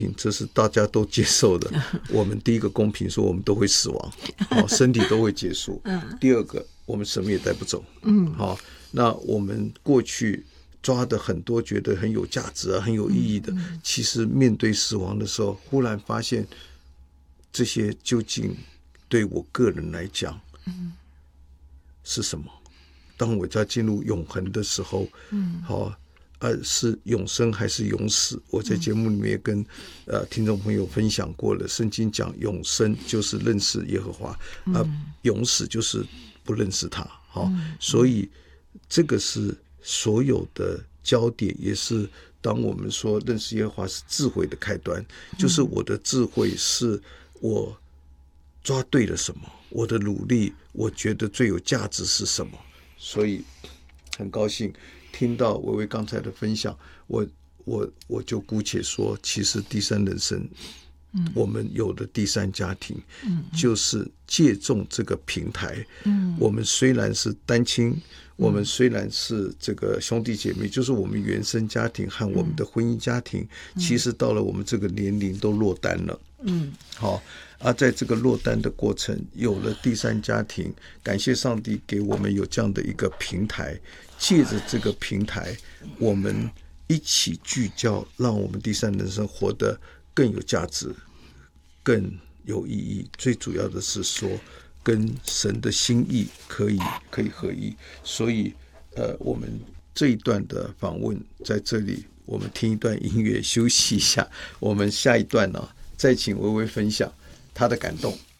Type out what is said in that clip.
这是大家都接受的。我们第一个公平说我们都会死亡，身体都会结束。第二个，我们什么也带不走。那我们过去抓的很多觉得很有价值很有意义的，其实面对死亡的时候，忽然发现这些究竟对我个人来讲是什么？当我在进入永恒的时候，是永生还是永死？我在节目里面也跟听众朋友分享过了。圣经讲永生就是认识耶和华，永死就是不认识他。所以这个是所有的焦点，也是当我们说认识耶和华是智慧的开端，就是我的智慧是我抓对了什么，我的努力我觉得最有价值是什么。所以很高兴听到薇薇刚才的分享，我就姑且说，其实第三人生，我们有的第三家庭，就是借重这个平台。我们虽然是单亲，我们虽然是这个兄弟姐妹，就是我们原生家庭和我们的婚姻家庭，其实到了我们这个年龄都落单了。在这个落单的过程，有了第三家庭，感谢上帝给我们有这样的一个平台，借着这个平台，我们一起聚焦，让我们第三人生活得更有价值，更有意义。最主要的是说，跟神的心意可以合一。所以我们这一段的访问在这里，我们听一段音乐休息一下。我们下一段再请薇薇分享她的感动。